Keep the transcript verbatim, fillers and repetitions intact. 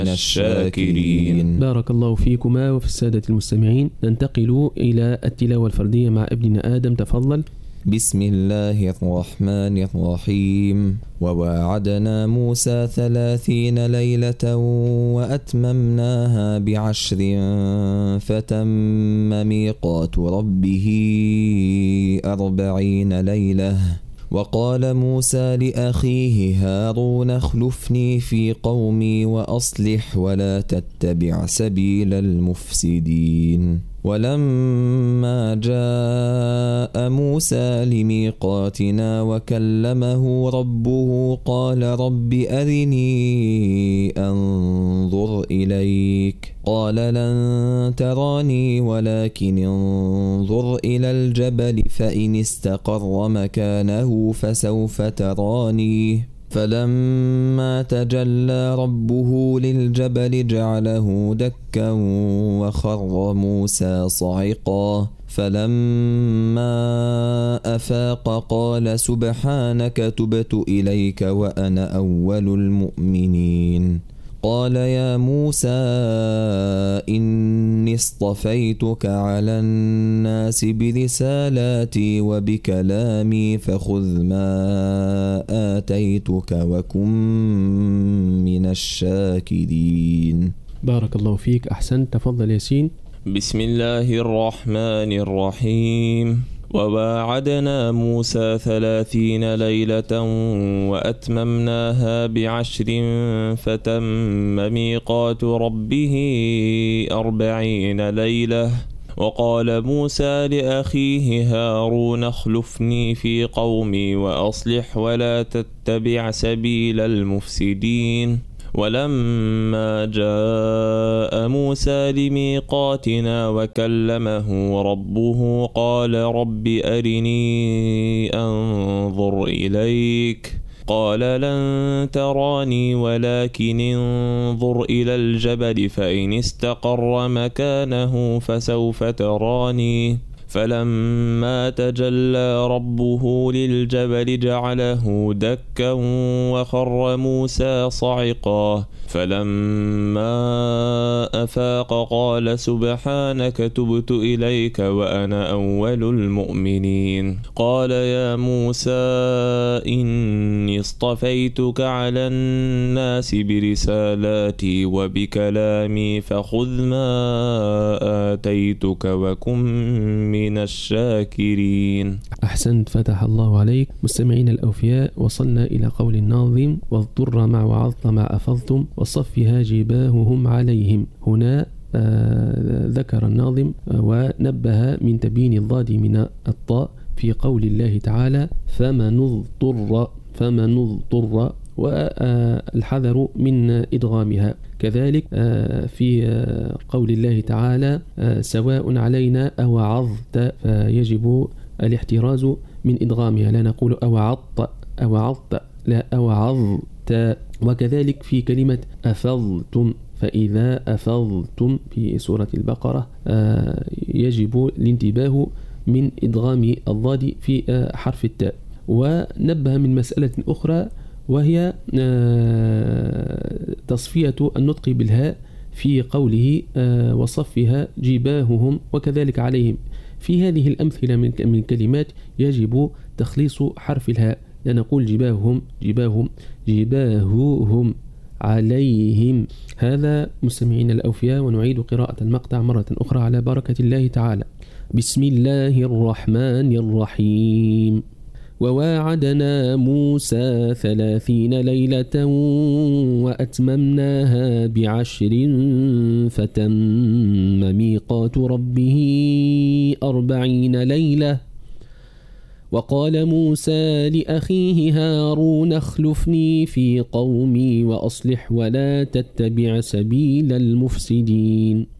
الشاكرين. بارك الله فيكما وفي السادة المستمعين. ننتقل إلى التلاوة الفردية مع ابننا آدم. تفضل. بسم الله الرحمن الرحيم. وواعدنا موسى ثلاثين ليلة وأتممناها بعشر فتم ميقات ربه أربعين ليلة. وقال موسى لأخيه هارون اخلفني في قومي وأصلح ولا تتبع سبيل المفسدين. ولما جاء موسى لميقاتنا وكلمه ربه قال رب أرني أنظر إليك قال لن تراني ولكن انظر إلى الجبل فإن استقر مكانه فسوف تراني. فلما تجلى ربه للجبل جعله دكا وخر موسى صعقا. فلما أفاق قال سبحانك تبت إليك وأنا أول المؤمنين. قال يا موسى إني اصطفيتك على الناس برسالاتي وبكلامي فخذ ما آتيتك وكن من الشاكرين. بارك الله فيك. أحسن. تفضل ياسين. بسم الله الرحمن الرحيم. وواعدنا موسى ثلاثين ليلة وأتممناها بعشر فتم ميقات ربه أربعين ليلة. وقال موسى لأخيه هارون اخلفني في قومي وأصلح ولا تتبع سبيل المفسدين. ولما جاء موسى لميقاتنا وكلمه ربه قال رب أرني أنظر إليك قال لن تراني ولكن انظر إلى الجبل فإن استقر مكانه فسوف تراني. فلما تجلى ربه للجبل جعله دكا وخر موسى صعقا. فلما أفاق قال سبحانك تبت إليك وأنا أول المؤمنين. قال يا موسى إني اصطفيتك على الناس برسالاتي وبكلامي فخذ ما آتيتك وكن من الشاكرين. أحسنت. فتح الله عليك. مستمعين الأوفياء، وصلنا إلى قول الناظم واضطر مع وعظت مع أفضتم وصفها جباههم عليهم. هنا آه ذكر الناظم آه ونبه من تبين الضاد من الطاء في قول الله تعالى فمن اضطر فمن اضطر والحذر من إدغامها. كذلك في قول الله تعالى سواء علينا أوعظت فيجب الاحتراز من إدغامها، لا نقول أوعظت أوعظت لا أوعظت. وكذلك في كلمة أفضتم، فإذا أفضتم في سورة البقرة يجب الانتباه من إدغام الضاد في حرف التاء. ونبه من مسألة أخرى وهي تصفية النطق بالهاء في قوله وصفها جباههم وكذلك عليهم. في هذه الأمثلة من كلمات يجب تخليص حرف الهاء، لا نقول جباههم جباههم جباههم عليهم. هذا مستمعين الأوفياء، ونعيد قراءة المقطع مرة أخرى على بركة الله تعالى. بسم الله الرحمن الرحيم. وواعدنا موسى ثلاثين ليلة وأتممناها بعشر فتم ميقات ربه أربعين ليلة. وقال موسى لأخيه هارون اخلفني في قومي وأصلح ولا تتبع سبيل المفسدين.